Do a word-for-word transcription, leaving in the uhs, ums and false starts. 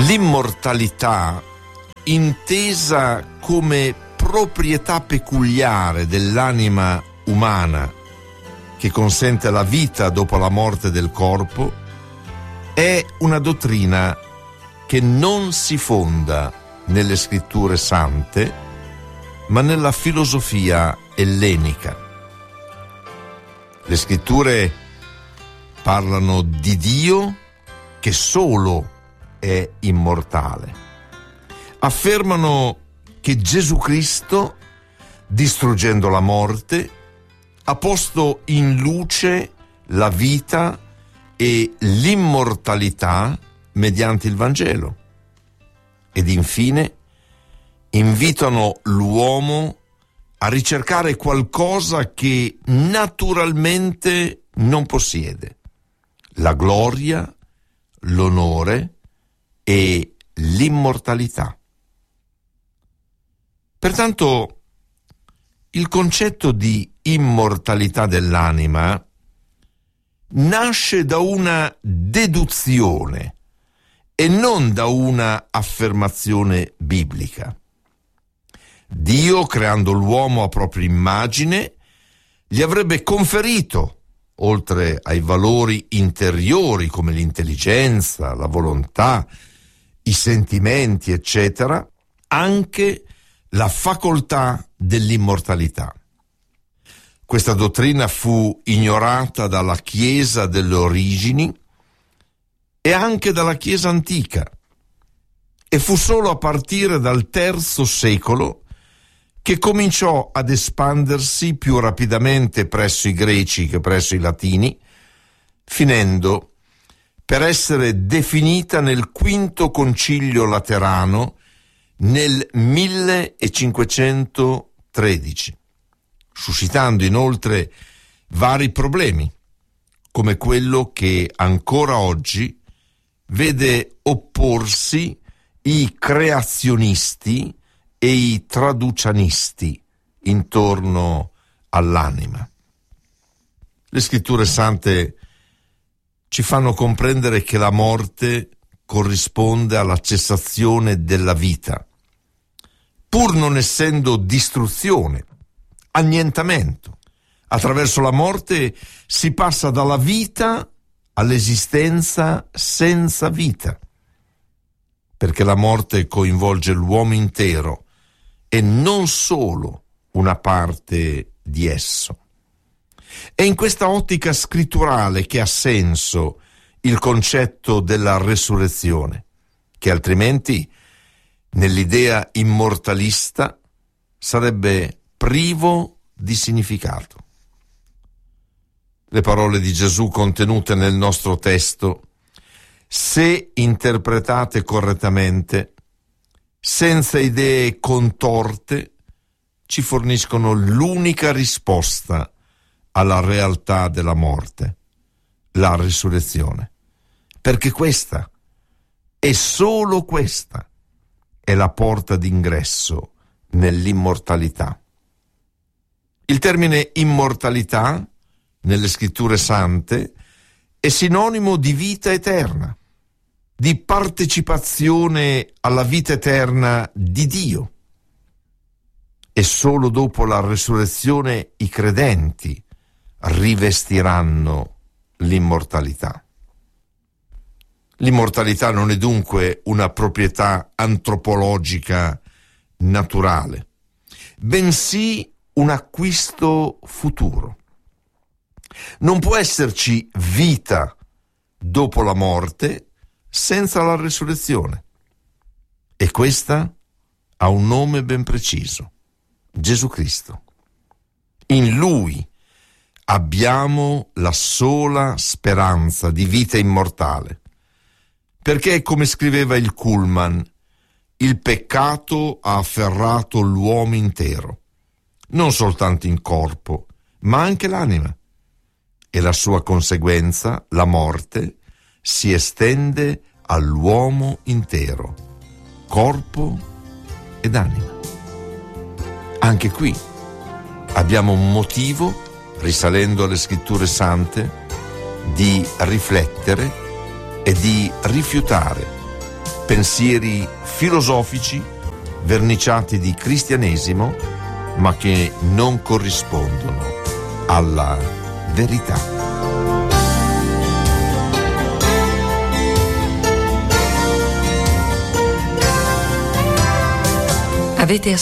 L'immortalità, intesa come proprietà peculiare dell'anima umana che consente la vita dopo la morte del corpo, è una dottrina che non si fonda nelle scritture sante, ma nella filosofia ellenica. Le scritture parlano di Dio che solo è immortale. Affermano che Gesù Cristo, distruggendo la morte, ha posto in luce la vita e l'immortalità mediante il Vangelo. Ed infine invitano l'uomo a ricercare qualcosa che naturalmente non possiede: la gloria, l'onore e l'immortalità. Pertanto, il concetto di immortalità dell'anima nasce da una deduzione e non da una affermazione biblica. Dio, creando l'uomo a propria immagine, gli avrebbe conferito, oltre ai valori interiori come l'intelligenza, la volontà, i sentimenti, eccetera, anche la facoltà dell'immortalità. Questa dottrina fu ignorata dalla Chiesa delle origini e anche dalla Chiesa antica, e fu solo a partire dal terzo secolo che cominciò ad espandersi più rapidamente presso i greci che presso i latini, finendo per essere definita nel quinto concilio laterano nel millecinquecentotredici, suscitando inoltre vari problemi, come quello che ancora oggi vede opporsi i creazionisti e i traducianisti intorno all'anima. Le scritture sante ci fanno comprendere che la morte corrisponde alla cessazione della vita, pur non essendo distruzione, annientamento. Attraverso la morte si passa dalla vita all'esistenza senza vita, perché la morte coinvolge l'uomo intero e non solo una parte di esso. È in questa ottica scritturale che ha senso il concetto della resurrezione, che altrimenti nell'idea immortalista sarebbe privo di significato. Le parole di Gesù contenute nel nostro testo, se interpretate correttamente, senza idee contorte, ci forniscono l'unica risposta alla realtà della morte, la risurrezione, perché questa, e solo questa, è la porta d'ingresso nell'immortalità. Il termine immortalità nelle scritture sante è sinonimo di vita eterna, di partecipazione alla vita eterna di Dio. E solo dopo la resurrezione i credenti rivestiranno l'immortalità. L'immortalità non è dunque una proprietà antropologica naturale, bensì un acquisto futuro. Non può esserci vita dopo la morte senza la resurrezione. E questa ha un nome ben preciso: Gesù Cristo. In Lui abbiamo la sola speranza di vita immortale, perché, come scriveva il Kuhlman, il peccato ha afferrato l'uomo intero, non soltanto in corpo, ma anche l'anima, e la sua conseguenza, la morte, si estende all'uomo intero, corpo ed anima. Anche qui abbiamo un motivo, risalendo alle scritture sante, di riflettere e di rifiutare pensieri filosofici verniciati di cristianesimo, ma che non corrispondono alla verità. Avete